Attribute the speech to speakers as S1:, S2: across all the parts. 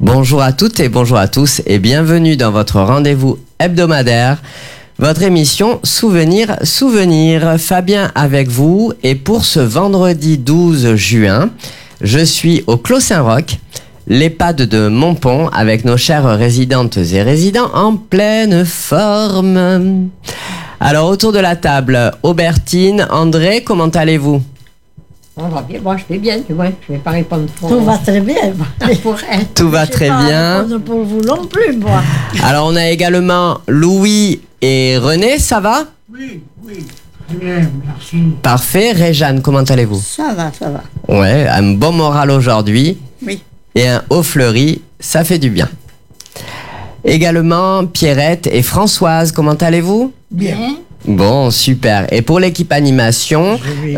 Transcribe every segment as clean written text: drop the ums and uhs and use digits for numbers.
S1: Bonjour à toutes et bonjour à tous et bienvenue dans votre rendez-vous hebdomadaire, votre émission Souvenir. Fabien avec vous et pour ce vendredi 12 juin, je suis au Clos Saint-Roch, l'EHPAD de Montpont avec nos chères résidentes et résidents en pleine forme. Alors autour de la table, Aubertine, André, comment allez-vous ?
S2: On va bien, moi je vais bien, tu vois, je vais pas répondre pour
S3: Tout va très bien.
S2: pour elle.
S1: Tout va très bien.
S3: Je pour vous non plus, moi.
S1: Alors on a également Louis et René, ça va ?
S4: Oui, très bien, merci.
S1: Parfait. Réjeanne, comment allez-vous ?
S3: Ça va.
S1: Ouais, un bon moral aujourd'hui.
S3: Oui.
S1: Et un haut fleuri, ça fait du bien. Également Pierrette et Françoise, comment allez-vous ?
S4: Bien.
S1: Bon, super. Et pour l'équipe animation,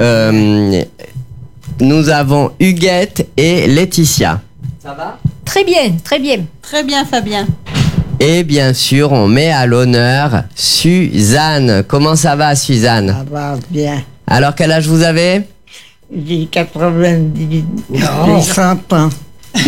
S1: nous avons Huguette et Laetitia. Ça va ?
S2: Très bien, très bien.
S3: Très bien, Fabien.
S1: Et bien sûr, on met à l'honneur Suzanne. Comment ça va, Suzanne ?
S3: Ça va bien.
S1: Alors, quel âge vous avez ?
S3: J'ai 90 100 ans.
S1: Non ?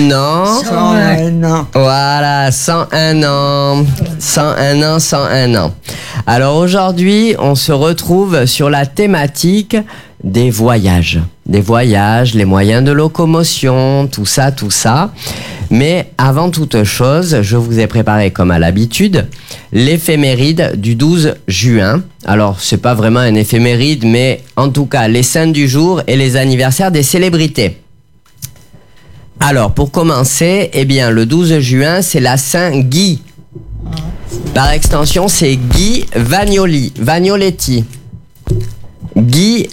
S3: 101 ans.
S1: Voilà, 101 ans. 101 ans. Alors aujourd'hui, on se retrouve sur la thématique des voyages. Des voyages, les moyens de locomotion, tout ça. Mais avant toute chose, je vous ai préparé, comme à l'habitude, l'éphéméride du 12 juin. Alors, c'est pas vraiment un éphéméride, mais en tout cas, les saints du jour et les anniversaires des célébrités. Alors, pour commencer, eh bien, le 12 juin, c'est la Saint-Guy. Par extension, c'est Guy Vagnoletti. Guy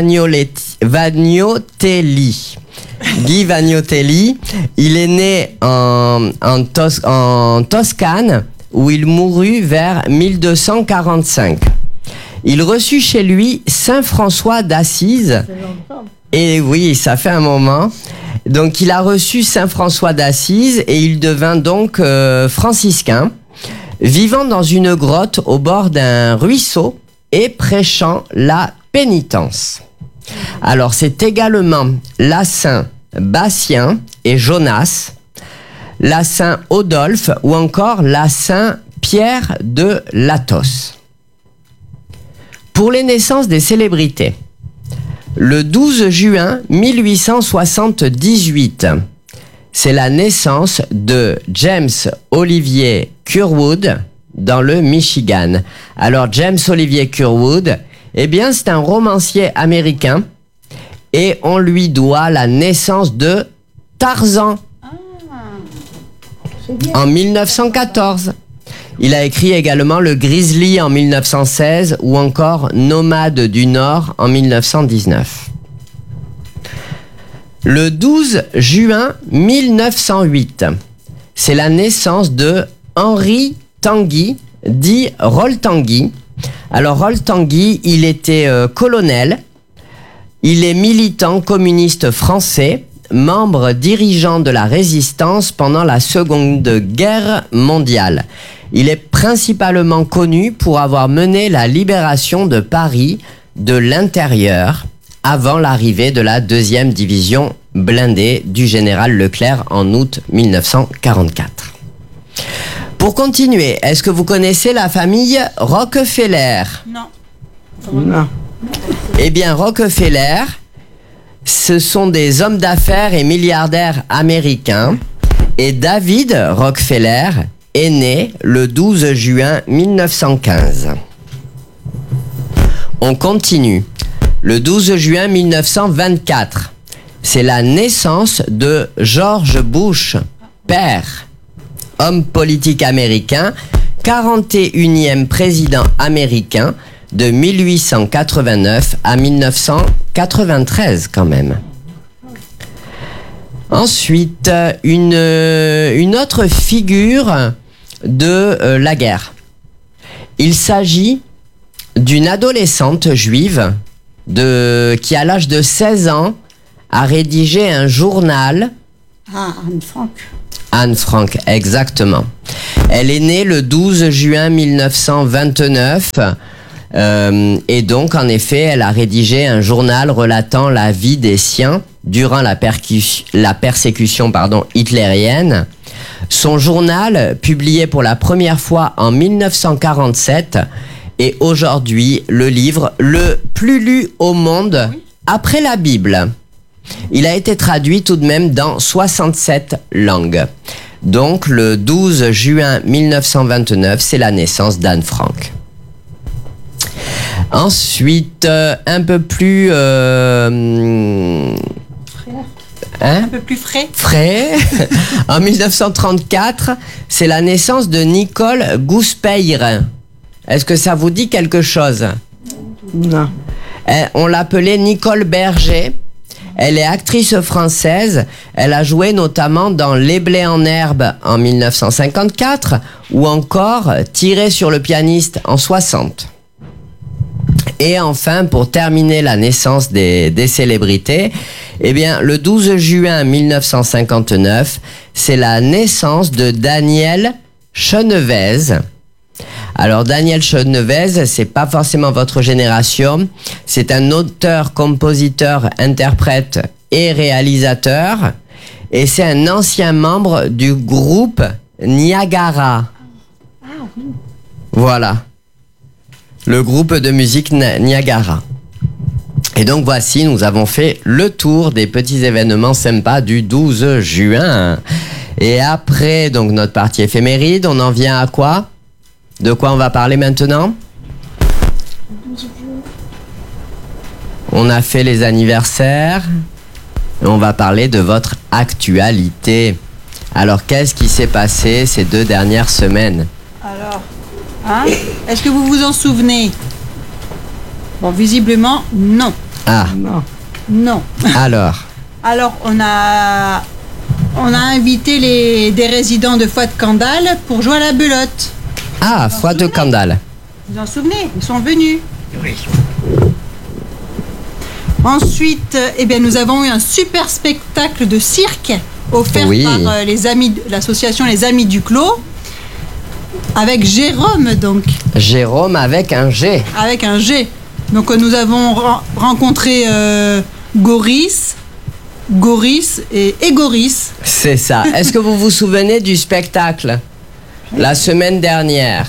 S1: Vagnotelli. Guy Vagnotelli, il est né en Toscane, où il mourut vers 1245. Il reçut chez lui Saint François d'Assise. Et oui, ça fait un moment. Donc, il a reçu Saint François d'Assise et il devint donc franciscain, vivant dans une grotte au bord d'un ruisseau et prêchant la pénitence. Alors, c'est également la Saint Bastien et Jonas, la Saint Odolphe ou encore la Saint Pierre de Latos. Pour les naissances des célébrités, le 12 juin 1878, c'est la naissance de James Olivier Curwood dans le Michigan. Alors James Olivier Curwood, eh bien c'est un romancier américain et on lui doit la naissance de Tarzan en 1914. Il a écrit également Le Grizzly en 1916 ou encore Nomade du Nord en 1919. Le 12 juin 1908, c'est la naissance de Henri Tanguy, dit Roll Tanguy. Alors Roll Tanguy, il était colonel, il est militant communiste français, membre dirigeant de la résistance pendant la Seconde Guerre mondiale. Il est principalement connu pour avoir mené la libération de Paris de l'intérieur avant l'arrivée de la 2e division blindée du général Leclerc en août 1944. Pour continuer, est-ce que vous connaissez la famille Rockefeller ?
S3: Non.
S1: Eh bien, Rockefeller, ce sont des hommes d'affaires et milliardaires américains. Et David Rockefeller est né le 12 juin 1915. On continue. Le 12 juin 1924, c'est la naissance de George Bush, père, homme politique américain, 41e président américain de 1889 à 1993 quand même. Ensuite, une autre figure de la guerre. Il s'agit d'une adolescente juive qui, à l'âge de 16 ans, a rédigé un journal.
S3: Anne Frank.
S1: Anne Frank, exactement. Elle est née le 12 juin 1929 et donc, en effet, elle a rédigé un journal relatant la vie des siens durant la persécution hitlérienne. Son journal, publié pour la première fois en 1947, est aujourd'hui le livre le plus lu au monde après la Bible. Il a été traduit tout de même dans 67 langues. Donc le 12 juin 1929, c'est la naissance d'Anne Frank. Ensuite, un peu plus...
S5: Un peu plus frais.
S1: Frais. En 1934, c'est la naissance de Nicole Gouspeir. Est-ce que ça vous dit quelque chose?
S3: Non.
S1: On l'appelait Nicole Berger. Elle est actrice française. Elle a joué notamment dans Les Blés en herbe en 1954 ou encore Tiré sur le pianiste en 60. Et enfin, pour terminer la naissance des célébrités, eh bien, le 12 juin 1959, c'est la naissance de Daniel Chenevez. Alors, Daniel Chenevez, c'est pas forcément votre génération. C'est un auteur, compositeur, interprète et réalisateur. Et c'est un ancien membre du groupe Niagara. Voilà. Le groupe de musique Niagara. Et donc voici, nous avons fait le tour des petits événements sympas du 12 juin. Et après donc notre partie éphéméride, on en vient à quoi? De quoi on va parler maintenant? On a fait les anniversaires. Et on va parler de votre actualité. Alors qu'est-ce qui s'est passé ces 2 dernières semaines?
S5: Alors, est-ce que vous vous en souvenez? Bon, visiblement, non.
S1: Ah,
S5: Non.
S1: alors.
S5: Alors, on a invité des résidents de Foix de Candale pour jouer à la belote.
S1: Ah, Foix de Candale.
S5: Vous vous en souvenez? Ils sont venus.
S4: Oui.
S5: Ensuite, eh bien, nous avons eu un super spectacle de cirque offert par les amis de l'association Les Amis du Clos. Avec Jérôme, donc.
S1: Jérôme avec un G.
S5: Avec un G. Donc nous avons rencontré Goris et Goris.
S1: C'est ça. Est-ce que vous vous souvenez du spectacle la semaine dernière?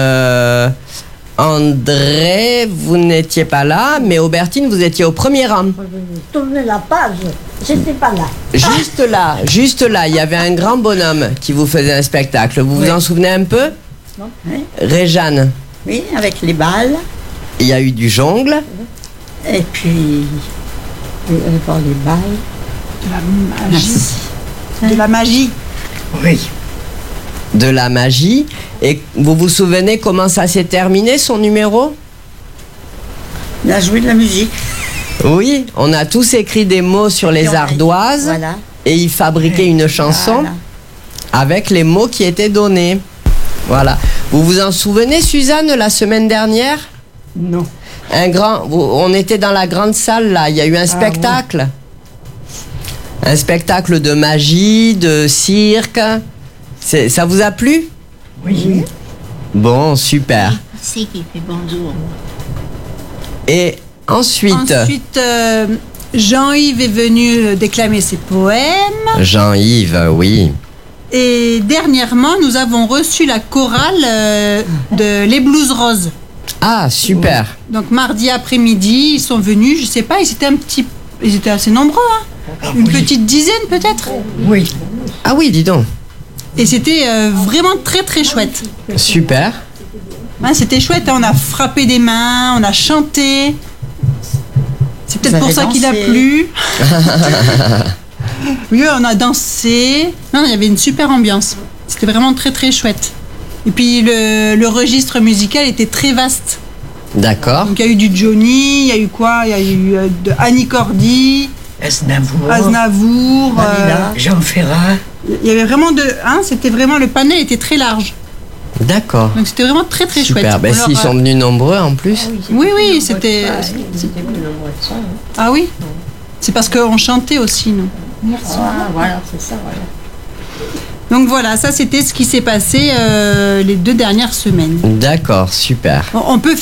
S1: André, vous n'étiez pas là, mais Aubertine, vous étiez au premier rang.
S2: Tournez la page, j'étais pas là.
S1: Juste là, il y avait un grand bonhomme qui vous faisait un spectacle. Vous vous en souvenez un peu?
S2: Non.
S1: Réjeanne,
S3: Oui, avec les balles.
S1: il y a eu du jongle.
S3: Et puis, pour les balles.
S5: De la magie. De la magie.
S4: Oui.
S1: De la magie. Et vous vous souvenez comment ça s'est terminé, son numéro?
S3: Il a joué de la musique.
S1: Oui, on a tous écrit des mots sur les ardoises.
S3: Voilà.
S1: Et il fabriquait une chanson
S3: Voilà.
S1: avec les mots qui étaient donnés. Voilà. Vous vous en souvenez, Suzanne, la semaine dernière?
S3: Non.
S1: On était dans la grande salle, là. Il y a eu un spectacle. Un spectacle de magie, de cirque. Ça vous a plu?
S3: Oui.
S1: Bon, super.
S2: C'est qui fait bonjour.
S1: Et ensuite,
S5: Jean-Yves est venu déclamer ses poèmes.
S1: Jean-Yves, oui.
S5: Et dernièrement, nous avons reçu la chorale de Les Blues Roses.
S1: Ah, super.
S5: Donc mardi après-midi, ils sont venus. Je sais pas, ils étaient assez nombreux, hein. Une petite dizaine peut-être.
S4: Oui.
S1: Ah oui, dis donc.
S5: Et c'était vraiment très très chouette.
S1: Super.
S5: Ouais, c'était chouette, hein. On a frappé des mains, on a chanté. C'est peut-être
S3: Vous
S5: pour
S3: avez
S5: ça qu'il a
S3: dansé.
S5: plu. Oui, on a dansé. Non, il y avait une super ambiance. C'était vraiment très très chouette. Et puis le registre musical était très vaste.
S1: D'accord.
S5: Donc il y a eu du Johnny, il y a eu quoi? Il y a eu de Annie Cordy, Aznavour,
S4: Jean Ferrat.
S5: il y avait vraiment c'était vraiment, le panel était très large.
S1: D'accord.
S5: Donc c'était vraiment très très chouette.
S1: Super. Ben,
S5: Alors,
S1: s'ils sont venus nombreux en plus.
S5: oui, c'était.
S2: C'était plus nombreux que ça. Hein.
S5: Ah oui? C'est parce qu'on chantait aussi, nous.
S2: Ah, voilà, c'est ça, voilà.
S5: Donc voilà, ça c'était ce qui s'est passé les 2 dernières semaines.
S1: D'accord, super.
S5: On peut